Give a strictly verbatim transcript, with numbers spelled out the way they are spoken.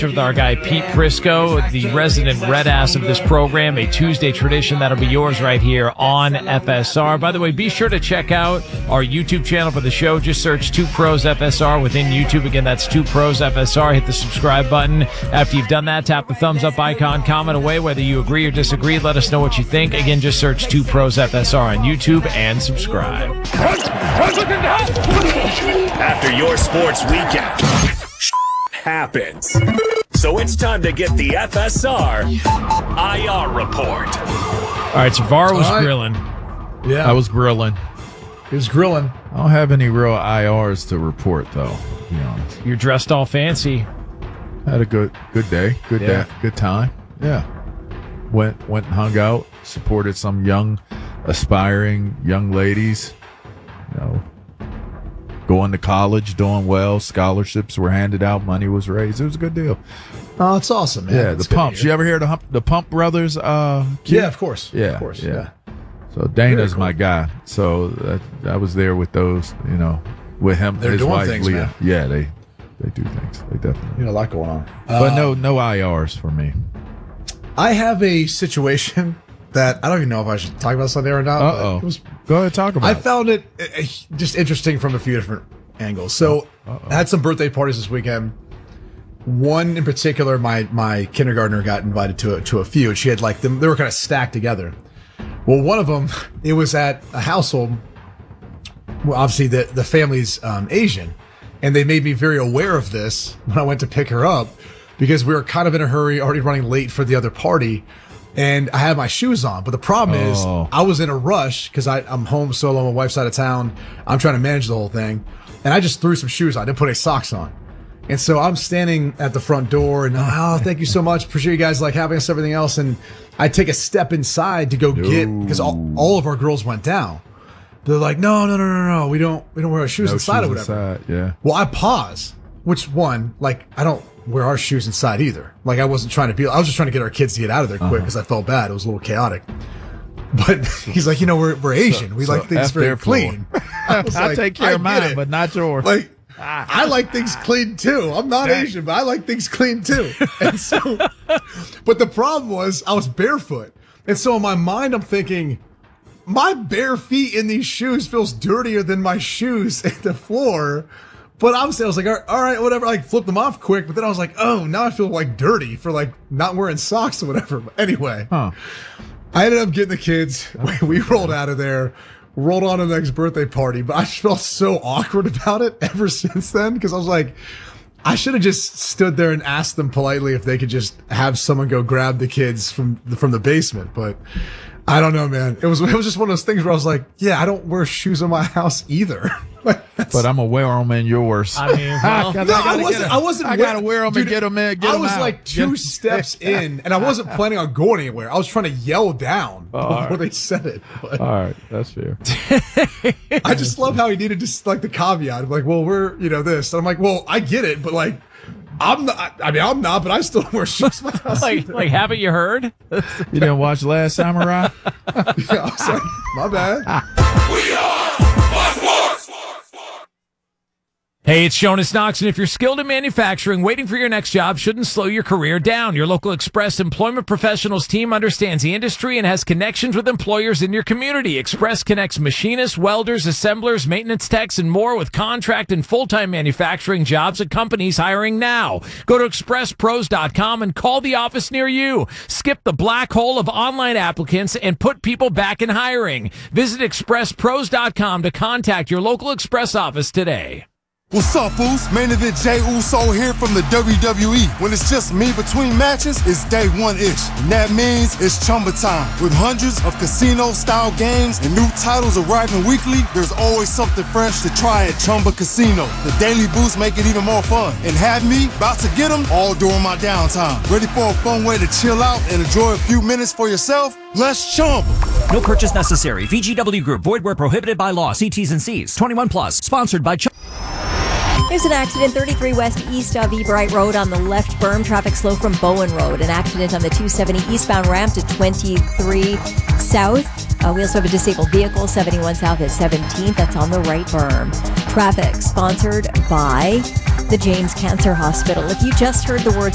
with our guy Pete Prisco, the resident red ass of this program, a Tuesday tradition that'll be yours right here on F S R. By the way, be sure to check out our YouTube channel for the show. Just search Two Pros F S R within YouTube. Again, that's Two Pros F S R. Hit the subscribe button. After you've done that, tap the thumbs up icon, comment away whether you agree or disagree. Let us know what you think. Again, just search Two Pros F S R on YouTube and subscribe. After your sports weekend happens. So it's time to get the F S R I R report. All right, so Var was right. grilling. Yeah, I was grilling. he was grilling. I don't have any real I Rs to report, though, to be honest. You're dressed all fancy. Had a good good day, good Yeah. day, good time. Yeah. Went went and hung out, supported some young, aspiring young ladies, you know, going to college, doing well. Scholarships were handed out, money was raised. It was a good deal. Oh, it's awesome, man. Yeah, It's the good to Pumps. hear. You ever hear the Hump, the Pump Brothers? Uh, kid? Yeah, of course. Yeah, of course. yeah. Yeah. So Dana's Very cool. my guy. So that, I was there with those, you know, with him, They're his doing wife things, Leah. man. Yeah, they they do things. They definitely. You know, a lot going on. But Uh, no no I Rs for me. I have a situation that I don't even know if I should talk about something or not. Uh but oh. it was- Go ahead, talk about I it. found it uh, uh, just interesting from a few different angles. So I had some birthday parties this weekend. One in particular, my my kindergartner got invited to a, to a few, and she had like them. They were kind of stacked together. Well, one of them, it was at a household. Well, obviously the the family's um, Asian, and they made me very aware of this when I went to pick her up because we were kind of in a hurry, already running late for the other party. And I had my shoes on, but the problem is Oh. I was in a rush because I'm home solo. My wife's out of town. I'm trying to manage the whole thing. And I just threw some shoes on. I didn't put any socks on. And so I'm standing at the front door and, oh, thank you so much. Appreciate you guys like having us, everything else. And I take a step inside to go get, because all, all of our girls went down. They're like, no, no, no, no, no. We don't, we don't wear our shoes No inside shoes or whatever. inside, yeah. Well, I pause, which one, like, I don't wear our shoes inside either. Like, I wasn't trying to be, I was just trying to get our kids to get out of there quick because I felt bad. It was a little chaotic. But he's like, you know, we're, we're Asian. we so like things F very their floor. clean. I was I like, take care I of get mine, it. but not yours. Like, I like things clean too. I'm not Asian, but I like things clean too. And so, but the problem was I was barefoot. And so in my mind, I'm thinking, my bare feet in these shoes feels dirtier than my shoes at the floor. But obviously I was like, all right, all right, whatever. I like flipped them off quick. But then I was like, oh, now I feel like dirty for like not wearing socks or whatever. But anyway, Huh. I ended up getting the kids. We, we rolled out of there, rolled on to the next birthday party. But I felt so awkward about it ever since then because I was like, I should have just stood there and asked them politely if they could just have someone go grab the kids from the, from the basement. But I don't know, man. It was it was just one of those things where I was like, yeah, I don't wear shoes in my house either. Like, that's- But I'm gonna wear them in yours. I mean, well, no, I wasn't. I wasn't. I gotta wear them Dude, and get them in. Get I 'em was out. like two Get- steps in, and I wasn't planning on going anywhere. I was trying to yell down all before right. they said it. But All right, that's fair. I just love how he needed to like the caveat of like, well, we're you know this. And I'm like, well, I get it, but like, I'm not. I mean, I'm not, but I still wear shoes in my house. like, like, haven't you heard? You didn't watch Last Samurai? Yeah, I was like, my bad. We are Sports. Hey, it's Jonas Knox, and if you're skilled in manufacturing, waiting for your next job shouldn't slow your career down. Your local Express Employment Professionals team understands the industry and has connections with employers in your community. Express connects machinists, welders, assemblers, maintenance techs, and more with contract and full-time manufacturing jobs at companies hiring now. Go to express pros dot com and call the office near you. Skip the black hole of online applicants and put people back in hiring. Visit express pros dot com to contact your local Express office today. What's up, Boost? Main event Jay Uso here from the W W E. When it's just me between matches, it's day one-ish. And that means it's Chumba time. With hundreds of casino-style games and new titles arriving weekly, there's always something fresh to try at Chumba Casino. The Daily Boost make it even more fun. And have me about to get them all during my downtime. Ready for a fun way to chill out and enjoy a few minutes for yourself? Let's Chumba. No purchase necessary. V G W Group. Void where prohibited by law. See T's and C's. twenty-one plus. Sponsored by Chumba. There's an accident thirty-three west east of Ebright Road on the left berm. Traffic slow from Bowen Road. An accident on the two seventy eastbound ramp to twenty-three south. Uh, we also have a disabled vehicle, seventy-one south at seventeenth. That's on the right berm. Traffic sponsored by the James Cancer Hospital. If you just heard the words